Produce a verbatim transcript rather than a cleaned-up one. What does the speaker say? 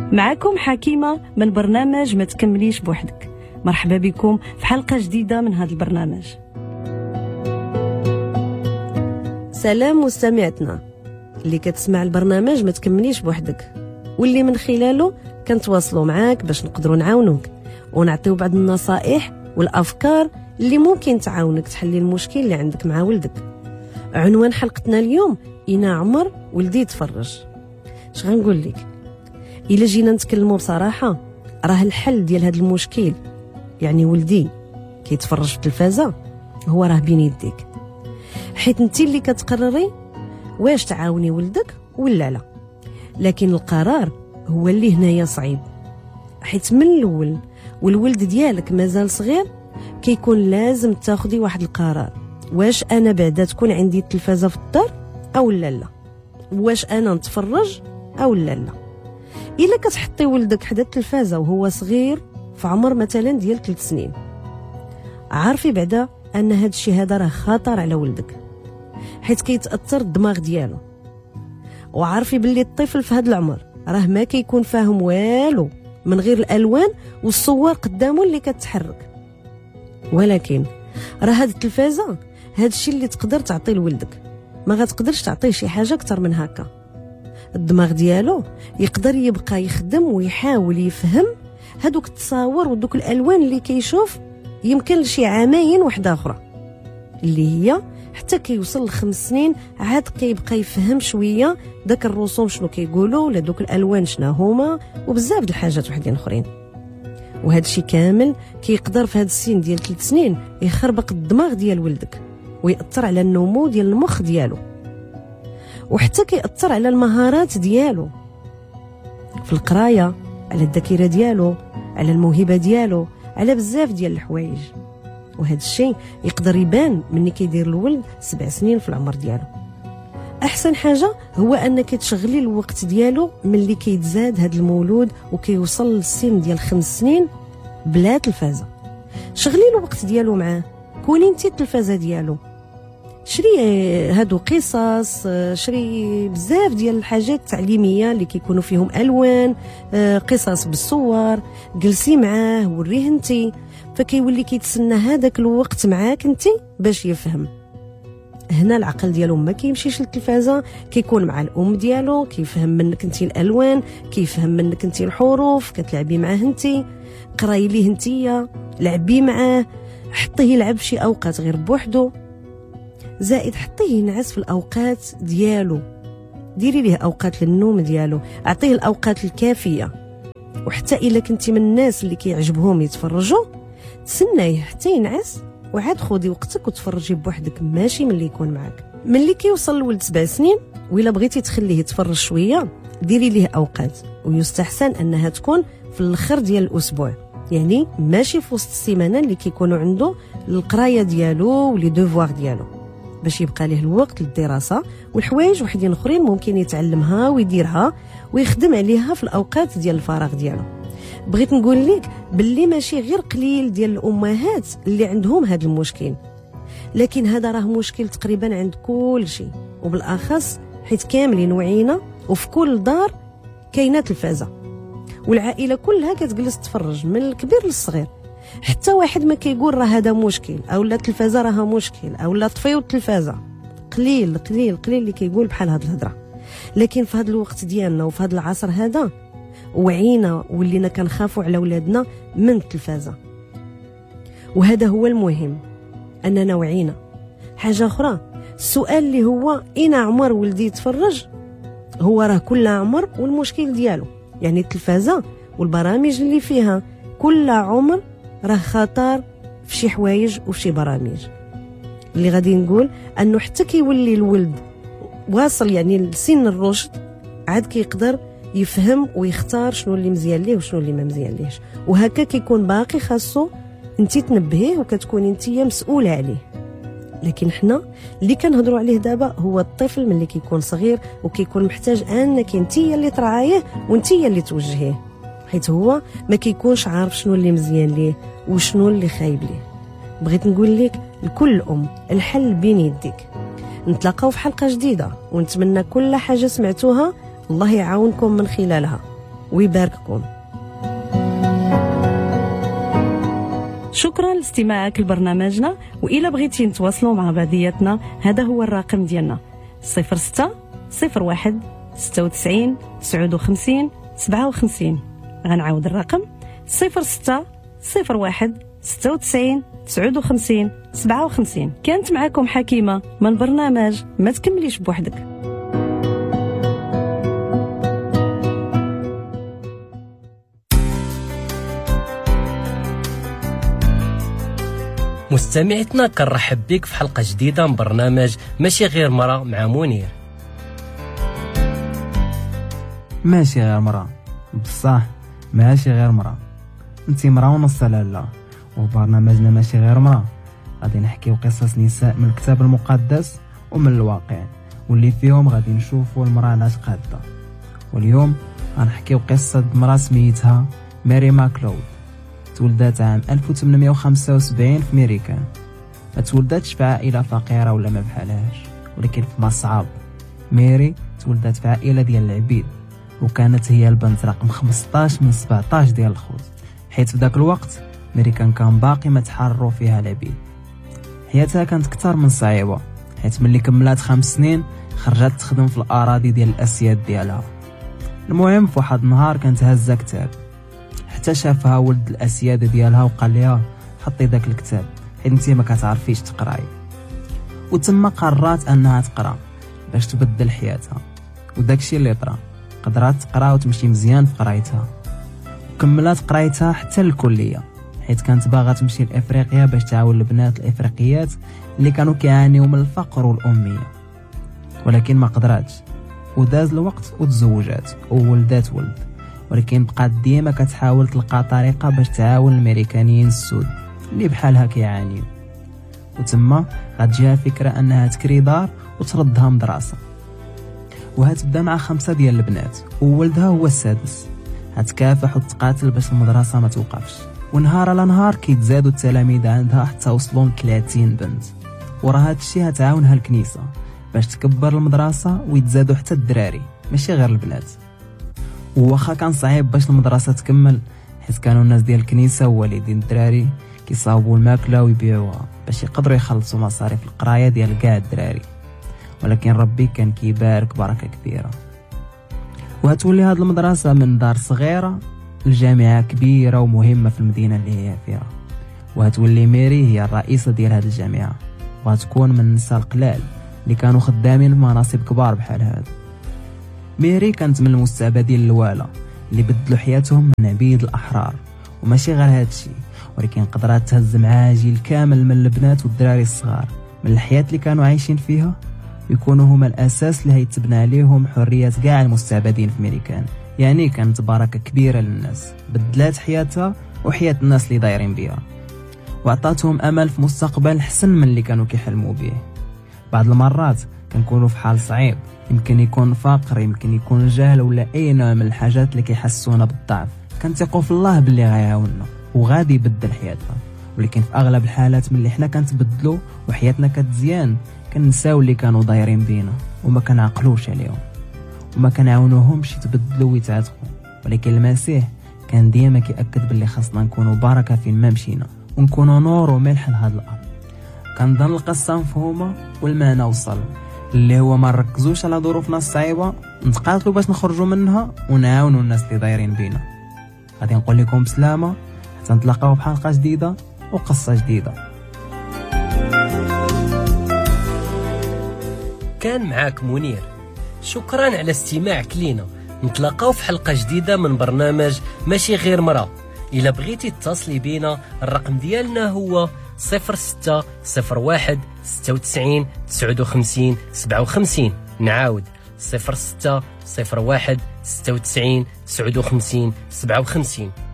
معكم حكيمة من برنامج ما تكمليش بوحدك. مرحبا بكم في حلقة جديدة من هذا البرنامج. سلام مستمعتنا اللي كتسمع البرنامج ما تكمليش بوحدك، واللي من خلاله كنتواصلوا معاك باش نقدروا نعاونوك ونعطيو بعض النصائح والأفكار اللي ممكن تعاونك تحلي المشكل اللي عندك مع ولدك. عنوان حلقتنا اليوم إنا عمر ولدي يتفرج. اش غنقول لك؟ إلا جينا نتكلموا بصراحة، راه الحل ديال هذا المشكل يعني ولدي كيتفرج في التلفازة هو راه بين يديك، حيت انت اللي كتقرري واش تعاوني ولدك ولا لا. لكن القرار هو اللي هنايا صعيب، حيت من الاول والولد ديالك مازال صغير كيكون لازم تاخدي واحد القرار. واش انا بعدا تكون عندي التلفازة في الدار او لا لا؟ واش انا نتفرج او لا لا؟ الا كتحطي ولدك حدا التلفازة وهو صغير في عمر مثلا ديال ثلاث سنين، عارفي بعدا ان هذا الشيء هذا راه خطر على ولدك، حيت كيتاثر الدماغ ديالو. وعارفي باللي الطفل في هذا العمر راه ما كيكون فاهم والو من غير الالوان والصور قدامه اللي كتحرك. ولكن راه هذه التلفازه هذا الشيء اللي تقدر تعطيه لولدك، ما غتقدرش تعطيه شي حاجه اكثر من هكا. الدماغ ديالو يقدر يبقى يخدم ويحاول يفهم هذوك التصاور ودوك الالوان اللي كيشوف يمكن لشي عامين وحده اخرى، اللي هي حتى كيوصل لخمس سنين عاد كيبقى يفهم شويه داك الرسوم شنو كيقولوا ولا دوك الالوان شنو هما وبزاف د الحاجات وحدين اخرين. وهذا الشيء كامل كيقدر في هذا السن ديال ثلاث سنين يخربق الدماغ ديال ولدك ويأثر على النمو ديال المخ ديالو، وحتى كيأثر على المهارات ديالو في القرايه، على الذاكره ديالو، على الموهبه ديالو، على بزاف ديال الحوايج. وهذا الشيء يقدر يبان مني كيدير الولد سبع سنين في العمر ديالو. احسن حاجه هو انك تشغلي الوقت ديالو ملي كيتزاد هذا المولود وكيوصل للسن ديال خمس سنين بلا تلفازه. شغلي الوقت ديالو معاه، كوني انت التلفازه ديالو، شري هادو قصص، شري بزاف ديال الحاجات التعليميه اللي كيكونوا فيهم الوان، قصص بالصور، جلسي معاه وريه انتي، فكيولي كيتسنى هذاك الوقت معاك انتي باش يفهم. هنا العقل ديالو ما كيمشيش للتلفازه، كيكون مع الام ديالو، كيفهم منك انتي الالوان، كيفهم منك انتي الحروف، كتلعبي معاه انتي، قراي ليه انتيا، لعبي معاه، حطيه يلعب شي اوقات غير بوحدو، زائد حطيه ينعس في الاوقات ديالو، ديري ليه اوقات للنوم ديالو، اعطيه الاوقات الكافيه. وحتى الا كنتي من الناس اللي كيعجبهم يتفرجوا، تسنايه حتى ينعس وعاد خودي وقتك وتفرجي بوحدك، ماشي ملي يكون معك. ملي كيوصل الولد سبع سنين وإلا بغيتي تخليه يتفرج شويه، ديري ليه اوقات، ويستحسن انها تكون في الاخر ديال الاسبوع، يعني ماشي في وسط السيمانه اللي كيكونوا عنده القرايه ديالو ولي دوفوار ديالو، باش يبقى ليه الوقت للدراسه والحوايج وحدين اخرين ممكن يتعلمها ويديرها ويخدم عليها في الاوقات ديال الفراغ ديالو. بغيت نقول لك باللي ماشي غير قليل ديال الامهات اللي عندهم هذا المشكل، لكن هذا راه مشكل تقريبا عند كل شيء، وبالاخص حيت كاملين وعينا وفي كل دار كاينه تلفازه، والعائله كلها كتجلس تتفرج من الكبير للصغير. حتى واحد ما كيقول راه هذا مشكل او لا التلفازه راها مشكل او لا طفيو التلفازه، قليل قليل قليل اللي كيقول بحال هاد الهضره. لكن في هذا الوقت ديالنا وفي هذا العصر هذا وعينا ولينا كنخافوا على ولادنا من التلفازه، وهذا هو المهم اننا وعينا. حاجه اخرى، السؤال اللي هو اين عمر ولدي يتفرج، هو راه كل عمر والمشكل ديالو، يعني التلفازه والبرامج اللي فيها كل عمر راه خطر في شي حوايج وفي شي برامج. اللي غادي نقول انه حتى كيولي الولد واصل يعني لسن الرشد عاد كيقدر يفهم ويختار شنو اللي مزيان ليه وشنو اللي ما مزيان ليهش، وهكا كيكون باقي خاصو انتي تنبهيه وكتكوني انتي مسؤوله عليه. لكن حنا اللي كنهضروا عليه دابا هو الطفل ملي كيكون صغير وكيكون محتاج انك انتي اللي تراعيه وانتي اللي توجهيه، حيت هو ما كيكونش عارف شنو اللي مزيان ليه وشنو اللي خايب ليه. بغيت نقول لك لكل ام الحل بين يديك. نتلاقاو في حلقه جديده، ونتمنى كل حاجه سمعتوها الله يعاونكم من خلالها. ويبارككم. شكرا لاستماعك لبرنامجنا، وإلا بغيتي نتواصلوا مع بعضياتنا هذا هو الرقم ديالنا صفر ستة صفر واحد ستة وتسعين تسعة وخمسين سبعة وخمسين. غنعاود الرقم صفر ستة صفر واحد ستة وتسعين تسعة وخمسين سبعة وخمسين. كانت معكم حكيمة من برنامج ما تكمليش بوحدك. مستمعتنا كنرحب بك في حلقة جديدة من برنامج ماشي غير مرة مع منير. ماشي غير مرة بصح ماشي غير مرة، انتي مرة ونص لالا. وفي برنامجنا ماشي غير مرة غادي نحكيو قصص نساء من الكتاب المقدس ومن الواقع، واللي فيهم غادي نشوفوا المرأة علاش قادة. واليوم غنحكيو قصة مرأة سميتها ماري ماكلود. تولدت عام ألف وثمانمائة وخمسة وسبعين في ميريكان. ما تولدتش في عائلة فقيرة ولا ما بحالهاش، ولكن في مصعب. ميري تولدت في عائلة ديال العبيد، وكانت هي البنت رقم خمسطاش من سبعطاش ديال الخوت، حيث في ذاك الوقت ميريكان كان باقي ما تحرروا فيها العبيد. حياتها كانت كتر من صعيبة، حيث ملي كملات خمس سنين خرجت تخدم في الأراضي ديال الأسياد ديالها. المهم في واحد النهار كانت هازة كتاب، حتى شافها ولد الأسياد ديالها وقال لها حطي داك الكتاب حيت انتي ما كتعرفيش تقراي. وتما قررت انها تقرا باش تبدل حياتها، وداكشي اللي طرا. قدرات تقرا وتمشي مزيان في قرايتها، وكملات قرايتها حتى الكليه، حيت كانت باغا تمشي لافريقيا باش تعاون البنات الافريقيات اللي كانوا كيعانيوا من الفقر والاميه. ولكن ما قدراتش، وداز الوقت وتزوجات وولدات ولد، ولكن بقات ديما كتحاول تلقى طريقه باش تعاون الامريكانيين السود اللي بحالها كيعانيو. وتما غتجيها فكره انها تكري دار وتردها مدرسه، وهتبدا مع خمسه ديال البنات وولدها هو السادس. هتكافح وتقاتل باش المدرسه ما توقفش، ونهار على نهار كيتزادوا التلاميذ عندها حتى وصلوا ل ثلاثين بنت. وراه هادشي هتعاونها الكنيسه باش تكبر المدرسه ويتزادوا حتى الدراري ماشي غير البنات. وواخا كان صعيب باش المدرسه تكمل، حيت كانوا الناس ديال الكنيسه ووالدين الدراري كيصاوبوا الماكله ويبيعوها باش يقدروا يخلصوا مصاريف القرايه ديال كاع الدراري. ولكن ربي كان كيبارك بركه كبيره، وهتولي هاد المدرسه من دار صغيره لجامعه كبيره ومهمه في المدينه اللي هي فيها. وهتولي ميري هي الرئيسه ديال هاد الجامعه، وهتكون من النساء القلال اللي كانوا خدامين بمناصب كبار بحال هاد. ميري كانت من المستعبدين الوالا اللي بدلوا حياتهم من عبيد الأحرار. وماشي غير هادشي، ولكن قدرات تهز معها جيل كامل من البنات والدراري الصغار من الحياة اللي كانوا عايشين فيها، ويكونوا هما الأساس اللي هيتبنى عليهم حرية كاع المستعبدين في ميريكان. يعني كانت بركة كبيرة للناس، بدلات حياتها وحياة الناس اللي دايرين بيها، وعطاتهم أمل في مستقبل حسن من اللي كانوا كيحلموا به. بعض المرات كنكونوا في حال صعيب، يمكن يكون فقر، يمكن يكون جهل، ولا اي نوع من الحاجات اللي كيحسونا بالضعف. كنثقوا في الله باللي غيعاوننا وغادي يبدل حياتنا. ولكن في اغلب الحالات ملي حنا كنتبدلوا وحياتنا كتزيان، كنساو اللي كانوا دايرين بينا وما كنعقلوش عليهم وما كنعاونوهمش يتبدلوا ويتعاتقوا. ولكن المسيح كان ديما كيأكد باللي خاصنا نكونوا بركه فين ما مشينا، ونكونوا نور وملح لهاد الارض. كنظن القصه مفهومه والمعنى وصل، اللي هو ما نركزوش على ظروفنا الصعيبه، نتقاتلوا باش نخرجوا منها ونعاونوا الناس اللي دايرين بينا. غادي نقول لكم بسلامه حتى نتلاقاو بحلقه جديده وقصه جديده. كان معاك منير، شكرا على استماعك لينا. نتلاقاو في حلقه جديده من برنامج ماشي غير مرة. الا بغيتي تتصلي بينا الرقم ديالنا هو صفر ستة صفر واحد ستة وتسعين تسعة وخمسين سبعة وخمسين. نعاود صفر ستة صفر واحد ستة وتسعين تسعة وخمسين سبعة وخمسين.